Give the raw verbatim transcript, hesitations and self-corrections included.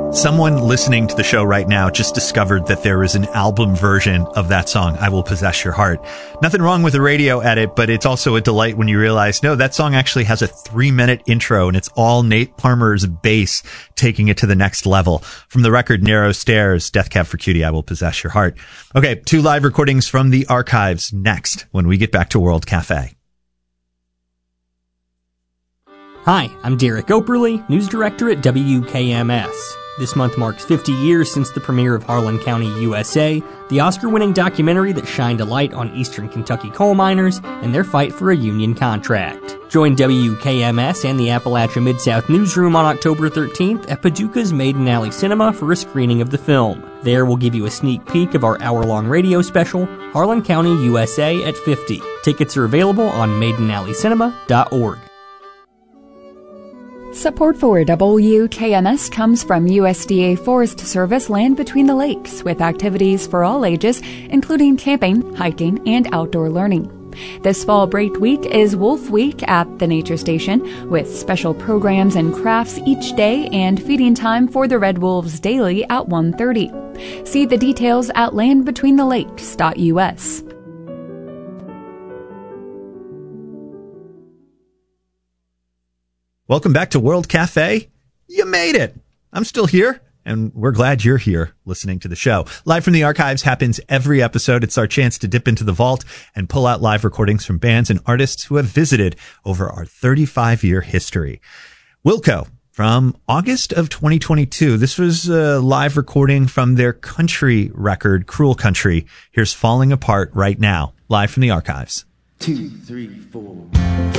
Someone listening to the show right now just discovered that there is an album version of that song, I Will Possess Your Heart. Nothing wrong with the radio edit, but it's also a delight when you realize, no, that song actually has a three-minute intro, and it's all Nate Palmer's bass taking it to the next level. From the record Narrow Stairs, Death Cab for Cutie, I Will Possess Your Heart. Okay, two live recordings from the archives next when we get back to World Cafe. Hi, I'm Derek Operly, news director at W K M S. This month marks fifty years since the premiere of Harlan County, U S A, the Oscar-winning documentary that shined a light on eastern Kentucky coal miners and their fight for a union contract. Join W K M S and the Appalachia Mid-South Newsroom on October thirteenth at Paducah's Maiden Alley Cinema for a screening of the film. There we'll give you a sneak peek of our hour-long radio special, Harlan County, U S A at fifty. Tickets are available on maiden alley cinema dot org. Support for W K M S comes from U S D A Forest Service Land Between the Lakes, with activities for all ages, including camping, hiking, and outdoor learning. This fall break week is Wolf Week at the Nature Station, with special programs and crafts each day and feeding time for the red wolves daily at one thirty. See the details at land between the lakes dot U S. Welcome back to World Cafe. You made it. I'm still here, and we're glad you're here listening to the show. Live from the Archives happens every episode. It's our chance to dip into the vault and pull out live recordings from bands and artists who have visited over our thirty-five-year history. Wilco, from August of twenty twenty-two. This was a live recording from their country record, Cruel Country. Here's Falling Apart Right Now, live from the Archives. Two, three, four.